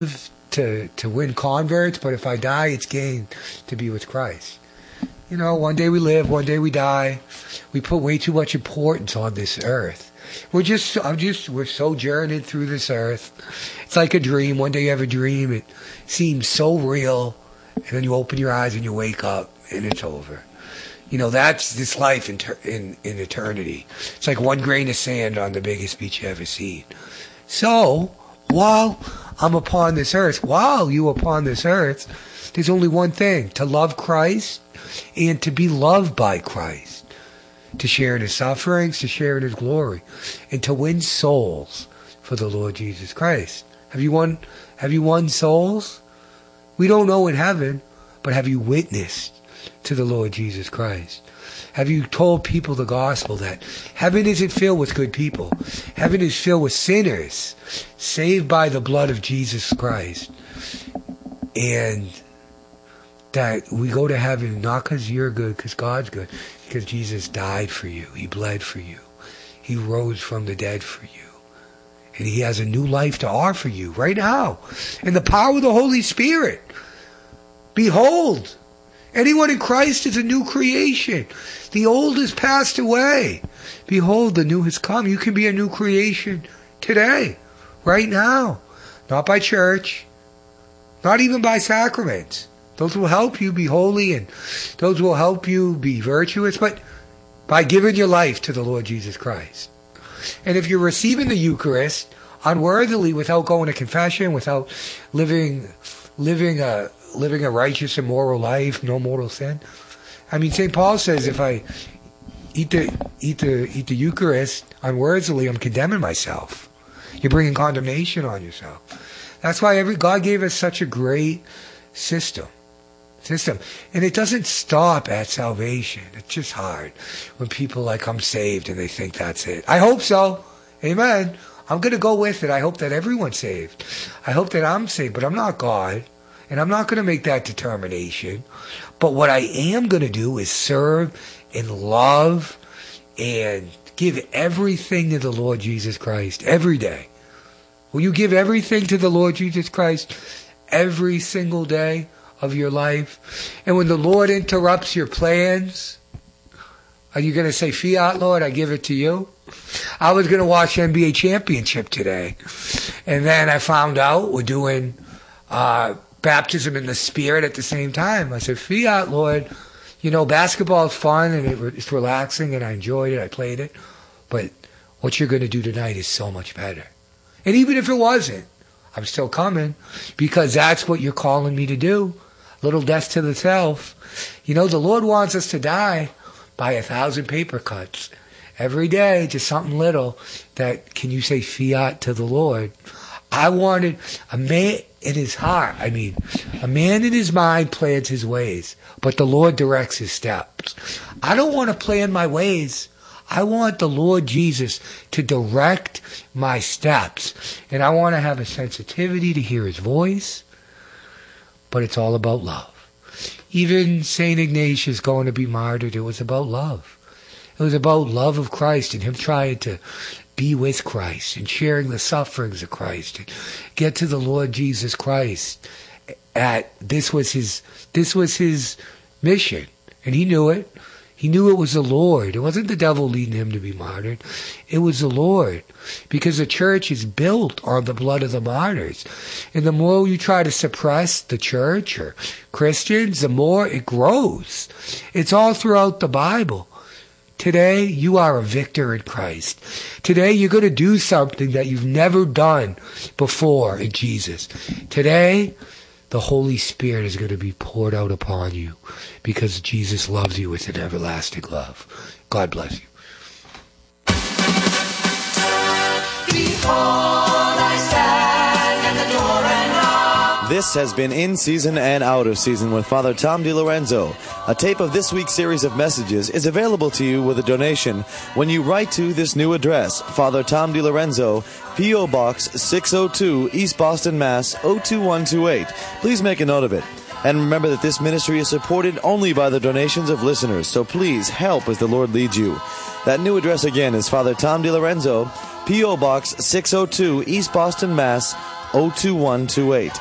to win converts, but if I die, it's gain to be with Christ. You know, one day we live, one day we die. We put way too much importance on this earth. We're sojourning through this earth. It's like a dream. One day you have a dream. It seems so real. And then you open your eyes and you wake up and it's over. You know, that's this life in eternity. It's like one grain of sand on the biggest beach you ever seen. So, while I'm upon this earth, there's only one thing: to love Christ and to be loved by Christ, to share in his sufferings, to share in his glory, and to win souls for the Lord Jesus Christ. Have you won souls? We don't know in heaven, but have you witnessed to the Lord Jesus Christ? Have you told people the gospel that heaven isn't filled with good people? Heaven is filled with sinners saved by the blood of Jesus Christ. And that we go to heaven not because you're good, because God's good, because Jesus died for you. He bled for you. He rose from the dead for you. And he has a new life to offer you right now. In the power of the Holy Spirit. Behold, anyone in Christ is a new creation. The old has passed away. Behold, the new has come. You can be a new creation today, right now. Not by church, not even by sacraments. Those will help you be holy and those will help you be virtuous, but by giving your life to the Lord Jesus Christ. And if you're receiving the Eucharist unworthily, without going to confession, without living a righteous and moral life, no mortal sin. I mean, St. Paul says, if I eat the Eucharist unworthily, I'm condemning myself. You're bringing condemnation on yourself. That's why God gave us such a great system. And it doesn't stop at salvation. It's just hard when people I'm saved and they think that's it. I hope so. Amen. I'm going to go with it. I hope that everyone's saved. I hope that I'm saved, but I'm not God. And I'm not going to make that determination. But what I am going to do is serve and love and give everything to the Lord Jesus Christ every day. Will you give everything to the Lord Jesus Christ every single day of your life? And when the Lord interrupts your plans, are you going to say, "Fiat, Lord, I give it to you"? I was going to watch NBA Championship today. And then I found out we're doing baptism in the Spirit at the same time. I said, "Fiat, Lord, basketball is fun and it's relaxing and I enjoyed it, I played it. But what you're going to do tonight is so much better. And even if it wasn't, I'm still coming because that's what you're calling me to do. Little death to the self. The Lord wants us to die by 1,000 paper cuts. Every day, just something little that, can you say fiat to the Lord? I wanted a man in his heart. A man in his mind plans his ways, but the Lord directs his steps. I don't want to plan my ways. I want the Lord Jesus to direct my steps. And I want to have a sensitivity to hear his voice, but it's all about love. Even St. Ignatius going to be martyred, it was about love. It was about love of Christ and him trying to be with Christ and sharing the sufferings of Christ and get to the Lord Jesus Christ. This was his mission, and he knew it. He knew it was the Lord. It wasn't the devil leading him to be martyred. It was the Lord, because the church is built on the blood of the martyrs. And the more you try to suppress the church or Christians, the more it grows. It's all throughout the Bible. Today, you are a victor in Christ. Today, you're going to do something that you've never done before in Jesus. Today, the Holy Spirit is going to be poured out upon you because Jesus loves you with an everlasting love. God bless you. Behold, I stand at the door and knock. This has been In Season and Out of Season with Father Tom DiLorenzo. A tape of this week's series of messages is available to you with a donation when you write to this new address: Father Tom DiLorenzo, P.O. Box 602, East Boston, Mass. 02128. Please make a note of it. And remember that this ministry is supported only by the donations of listeners, so please help as the Lord leads you. That new address again is Father Tom DiLorenzo, P.O. Box 602, East Boston, Mass. 02128.